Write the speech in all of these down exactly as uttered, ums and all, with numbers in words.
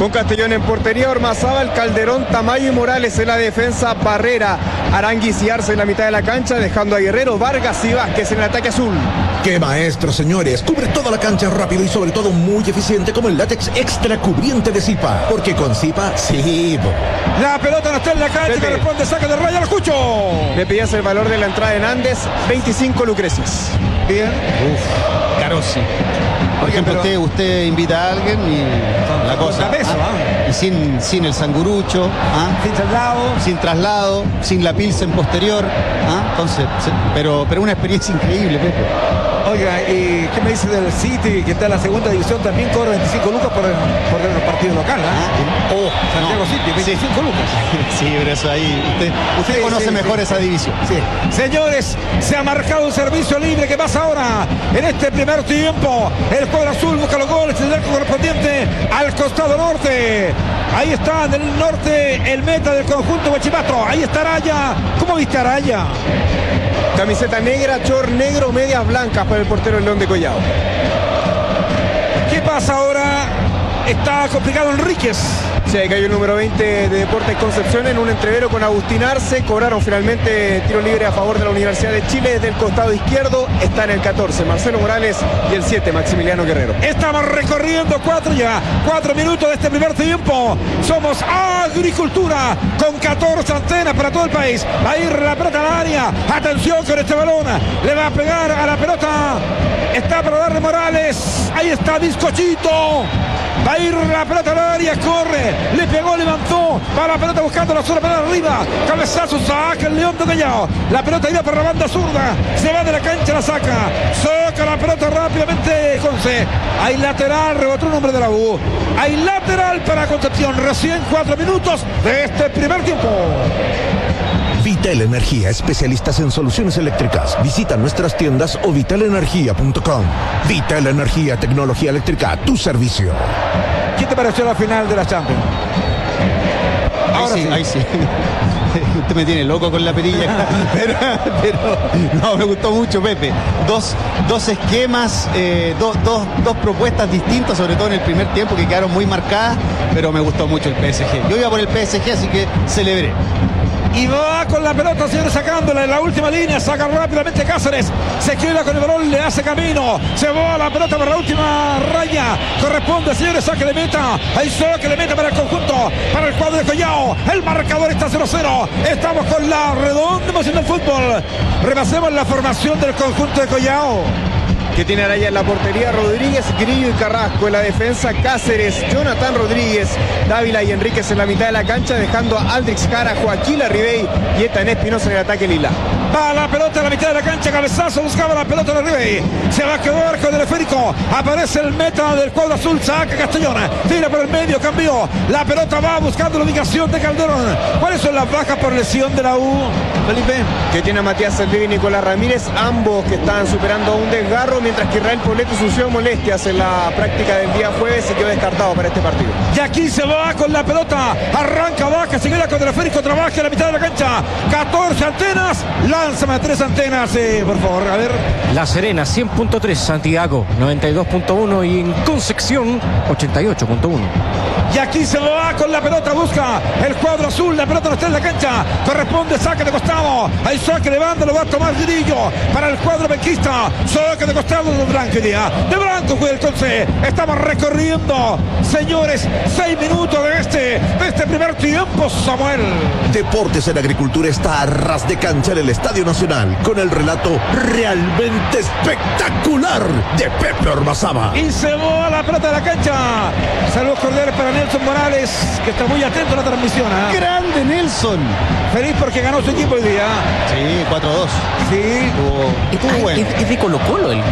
Con Castellón en portería, Ormazábal, Calderón, Tamayo y Morales en la defensa, Barrera, Aranguis y Arce en la mitad de la cancha, dejando a Guerrero, Vargas y Vázquez en el ataque azul. ¡Qué maestro, señores! Cubre toda la cancha rápido y sobre todo muy eficiente como el látex extra cubriente de Zipa. Porque con Zipa, sí. La pelota no está en la cancha, Pepe. corresponde saque de raya, lo escucho. Me pedías el valor de la entrada de Nández, veinticinco lucrecias. Bien. Uf, caro sí. Por Oye, ejemplo, pero- usted, usted invita a alguien y la cosa. Con peso, ¿ah? Y sin, sin el sangurucho, ¿ah? Sin traslado. sin traslado, sin la pilsen posterior, ¿ah? Entonces, se- pero, pero una experiencia increíble, Pepe. Oiga, ¿y qué me dice del City, que está en la segunda división? También cobra veinticinco lucas por el, por el partido local, ¿ah? Oh, Santiago no. City, veinticinco lucas. Sí, pero eso ahí, usted, usted Sí, conoce sí, mejor sí. esa división. Sí. Señores, se ha marcado un servicio libre que pasa ahora en este primer tiempo. El cuadro azul busca los goles, el arco correspondiente al costado norte. Ahí está del norte el meta del conjunto Huachipato. Ahí está Araya. ¿Cómo viste Araya? Camiseta negra, short negro, medias blancas para el portero del León de Collao. ¿Qué pasa ahora? Está complicado Enríquez. Sí, ahí cayó el número veinte de Deportes Concepción en un entrevero con Agustín Arce. Cobraron finalmente tiro libre a favor de la Universidad de Chile desde el costado izquierdo. Está en el catorce Marcelo Morales y el siete Maximiliano Guerrero. Estamos recorriendo cuatro ya, cuatro minutos de este primer tiempo. Somos Agricultura con catorce antenas para todo el país. Va a ir la pelota al área. Atención con este balón. Le va a pegar a la pelota. Está para darle Morales. Ahí está Bizcochito. Va a ir la pelota al área, corre, le pegó, levantó, va la pelota buscando la zona para arriba, cabezazo, saca el León de Collao, la pelota iba por la banda zurda, se va de la cancha, la saca, saca la pelota rápidamente, Conce, hay lateral, rebotó un hombre de la U, hay lateral para Concepción, recién cuatro minutos de este primer tiempo. Vital Energía, especialistas en soluciones eléctricas. Visita nuestras tiendas o vital energía punto com. Vital Energía, tecnología eléctrica a tu servicio. ¿Qué te pareció la final de la Champions? Ahora ahí sí, sí. ahí sí. Usted me tiene loco con la perilla. pero, pero no, me gustó mucho, Pepe. Dos, dos esquemas, eh, dos, dos, dos propuestas distintas, sobre todo en el primer tiempo, que quedaron muy marcadas, pero me gustó mucho el P S G. Yo iba por el P S G, así que celebré. Y va con la pelota, señores, sacándola en la última línea, saca rápidamente Cáceres, se queda con el balón, le hace camino, se va la pelota para la última raya, corresponde, señores, saque de meta, hay saque de meta para el conjunto, para el cuadro de Collao, el marcador está cero cero, estamos con la redonda emoción del fútbol, repasemos la formación del conjunto de Collao. Que tiene Araya en la portería, Rodríguez, Grillo y Carrasco en la defensa, Cáceres, Jonathan Rodríguez, Dávila y Enríquez en la mitad de la cancha, dejando a Aldrix Jara, Joaquín Larribey y Ethan Espinosa en el ataque lila. Va la pelota en la mitad de la cancha, cabezazo, buscaba la pelota de Ribey, se va a quedar con el esférico, aparece el meta del cuadro azul, saca Castellón, tira por el medio, cambió, la pelota va buscando la ubicación de Calderón. ¿Cuáles son las bajas por lesión de la U, Felipe? Que tiene a Matías Saldivia y Nicolás Ramírez, ambos que están superando un desgarro, mientras que Israel Poleto sufrió molestias en la práctica del día jueves y quedó descartado para este partido. Y aquí se va con la pelota, arranca, baja, se queda con el esférico, trabaja en la mitad de la cancha, catorce antenas, lánzame a tres antenas, eh, por favor, a ver. La Serena cien punto tres, Santiago noventa y dos punto uno y en Concepción ochenta y ocho punto uno. Y aquí se va con la pelota, busca el cuadro azul, la pelota no está en la cancha, corresponde saque de costado, hay saque de banda, lo va a tomar Grillo para el cuadro benquista, saque de costado de Blanco, día de Blanco juega el Conce, estamos recorriendo, señores, seis minutos de este, de este primer tiempo, Samuel. Deportes en Agricultura está a ras de cancha en el Estadio Nacional con el relato realmente espectacular de Pepe Ormazábal. Y se va la pelota de la cancha. Saludos cordiales para Nelson Morales, que está muy atento a la transmisión. ¿eh? ¡Grande Nelson! Feliz porque ganó su equipo hoy día. Sí, cuatro dos. Sí, Estuvo, estuvo Ay, bueno. es, es de Colo Colo él.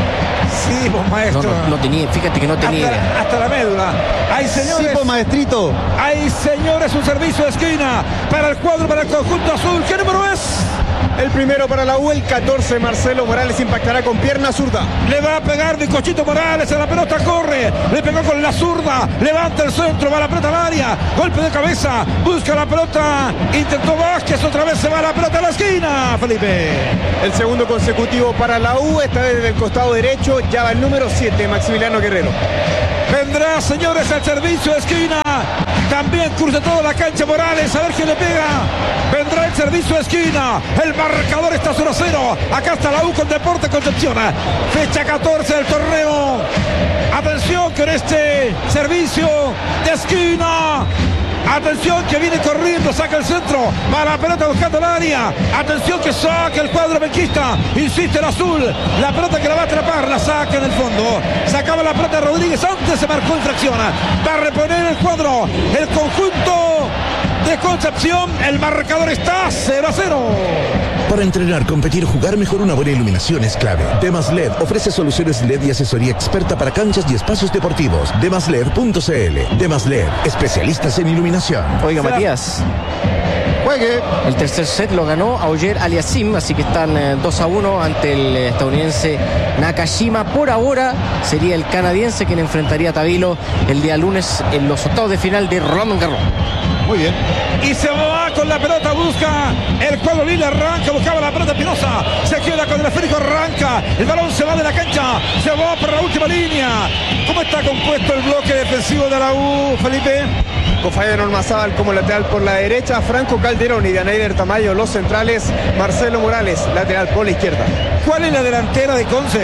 sí, pues No, maestro. no, no tenía, fíjate que no tenía. hasta, hasta la médula. Hay Sí, señores. pues, maestrito. Hay señores, un servicio de esquina para el cuadro, para el conjunto azul. ¿Qué número es? El primero para la U, el catorce, Marcelo Morales impactará con pierna zurda. Le va a pegar Bizcochito Morales a la pelota, corre, le pegó con la zurda, levanta el centro, va la pelota al área, golpe de cabeza, busca la pelota, intentó Vázquez, otra vez se va la pelota a la esquina, Felipe. El segundo consecutivo para la U, esta vez desde el costado derecho, ya va el número siete, Maximiliano Guerrero. Vendrá, señores, el servicio de esquina. También cruza toda la cancha Morales. A ver quién le pega. Vendrá el servicio de esquina. El marcador está cero a cero. Acá está la U con Deportes Concepción. Fecha catorce del torneo. Atención con este servicio de esquina. Atención que viene corriendo, saca el centro, va la pelota buscando el área. Atención que saca el cuadro benquista. Insiste el azul, la pelota que la va a atrapar, la saca en el fondo. Sacaba la pelota Rodríguez, antes se marcó infracción. Va a reponer el cuadro, el conjunto de Concepción. El marcador está cero a cero. Para entrenar, competir, jugar mejor, una buena iluminación es clave. Demas L E D ofrece soluciones L E D y asesoría experta para canchas y espacios deportivos. demas led punto c l. Demas L E D, especialistas en iluminación. Oiga, Matías. Juegue. El tercer set lo ganó Auger Aliassime, así que están eh, dos a uno ante el estadounidense Nakashima. Por ahora sería el canadiense quien enfrentaría a Tabilo el día lunes en los octavos de final de Roland Garros. Muy bien. Y se va con la pelota, busca el cuadro Lila, arranca, buscaba la pelota Espinosa, se queda con el esférico, arranca, el balón se va de la cancha, se va por la última línea. ¿Cómo está compuesto el bloque defensivo de la U, Felipe? Con Fabián Ormazábal como lateral por la derecha, Franco Calderón y Danaider Tamayo los centrales, Marcelo Morales lateral por la izquierda. ¿Cuál es la delantera de Conce?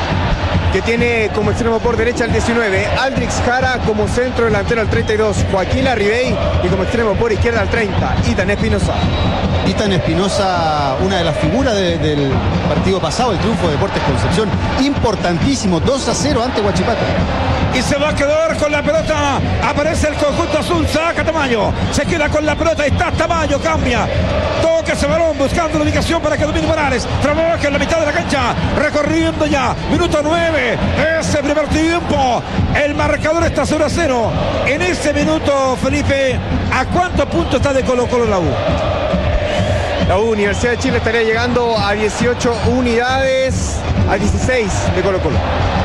Que tiene como extremo por derecha el diecinueve, Aldrix Jara, como centro delantero al treinta y dos, Joaquín Larribey, y como extremo por izquierda al treinta, Ethan Espinosa. Ethan Espinosa, una de las figuras de, del partido pasado, el triunfo de Deportes Concepción, importantísimo, dos a cero ante Huachipato. Y se va a quedar con la pelota, aparece el conjunto azul, saca Tamayo, se queda con la pelota, está Tamayo, cambia, toca ese balón buscando la ubicación para que domine Morales, trabaja en la mitad de la cancha, recorriendo ya, minuto nueve, ese primer tiempo, el marcador está cero a cero, en ese minuto, Felipe, ¿a cuántos puntos está de Colo Colo la U? La U, Universidad de Chile, estaría llegando a dieciocho unidades, a dieciséis de Colo Colo.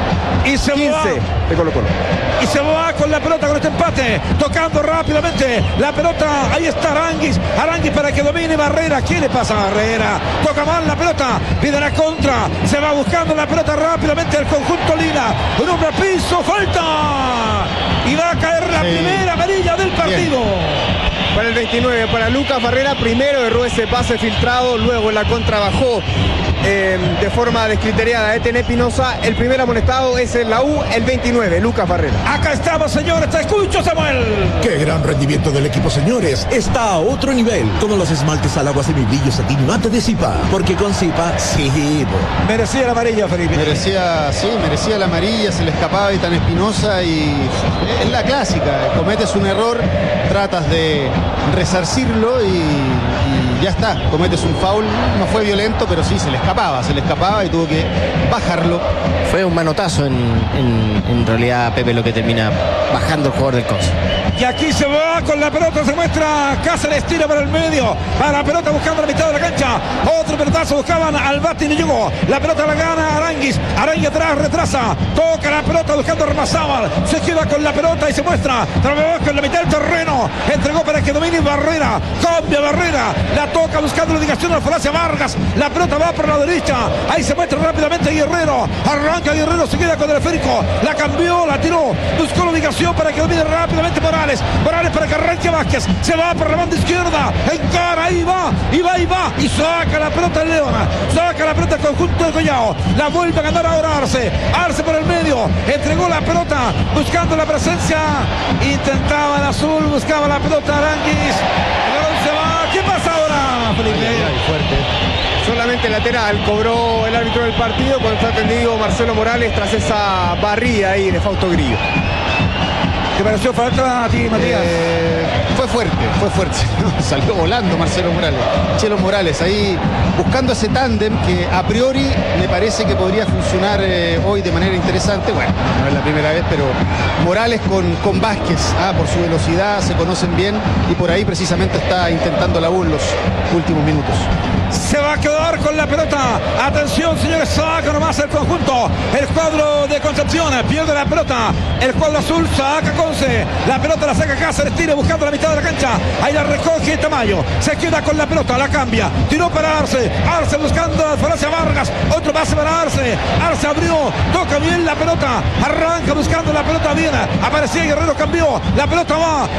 Y se quince va. de Colo Colo. Y se va con la pelota con este empate, tocando rápidamente la pelota, ahí está Aranguis, Aranguis para que domine Barrera. ¿Qué le pasa a Barrera? Toca mal la pelota, pide la contra, se va buscando la pelota rápidamente el conjunto Lila, un hombre a piso, falta, y va a caer la Sí. primera amarilla del partido. Bien. Para el veintinueve, para Lucas Barrera, primero erró ese pase filtrado, luego en la contra bajó eh, de forma descriteriada Ethan Espinosa. El primer amonestado es en la U, el veintinueve, Lucas Barrera. Acá estamos, señores, te escucho, Samuel. ¡Qué gran rendimiento del equipo, señores! Está a otro nivel, como los esmaltes al agua semibrillo satín y mate de Zipa, porque con Zipa, sí, po. Merecía la amarilla, Felipe. Merecía, sí, merecía la amarilla, se le escapaba Ethan Espinosa y es la clásica, cometes un error, tratas de resarcirlo y, y ya está, cometes un foul, no fue violento, pero sí, se le escapaba, se le escapaba y tuvo que bajarlo. Fue un manotazo en, en, en realidad, Pepe, lo que termina bajando el jugador del Conce. Y aquí se va con la pelota, se muestra Cáceres, tira para el medio, para la pelota buscando la mitad de la cancha, otro pelotazo buscaban al bate y no llegó, la pelota la gana Aranguis, Aranguis atrás, retrasa, toca la pelota buscando a Ormazábal, se queda con la pelota y se muestra, trabaja en la mitad del terreno, entregó para que domine Barrera, cambia Barrera, la toca buscando la indicación al Falacia Vargas, la pelota va por la derecha, ahí se muestra rápidamente Guerrero, arranca Guerrero, se queda con el esférico, la cambió, la tiró, buscó la ubicación para que domine rápidamente Morales, Morales para que arranque Vázquez, se va por la banda izquierda, encara, ahí va, y va, y va, y saca la pelota el Leona, saca la pelota el conjunto de Collao, la vuelve a ganar ahora Arce, Arce por el medio, entregó la pelota, buscando la presencia, intentaba el azul, buscaba la pelota Aranguis, el balón se va, ¿qué pasa ahora, Felipe? Ay, ay, ay, fuerte. Solamente lateral, cobró el árbitro del partido cuando está atendido Marcelo Morales tras esa barrida ahí de Fausto Grillo. ¿Te pareció falta a ti, Matías? Eh, fue fuerte, fue fuerte. Salió volando Marcelo Morales. Chelo Morales ahí buscando ese tándem que a priori me parece que podría funcionar eh, hoy de manera interesante. Bueno, no es la primera vez, pero Morales con, con Vázquez, ah, por su velocidad, se conocen bien y por ahí precisamente está intentando la U en los últimos minutos. se va a quedar con la pelota. Atención, señores, saca nomás el conjunto. El cuadro de Concepción pierde la pelota. El cuadro azul saca Conce. La pelota la saca Cáceres, tira buscando la mitad de la cancha. Ahí la recoge Tamayo. Se queda con la pelota, la cambia. Tiró para Arce. Arce buscando hacia Vargas. Otro pase para Arce. Arce abrió. Toca bien la pelota. Arranca buscando la pelota bien. Aparecía Guerrero, cambió. La pelota va.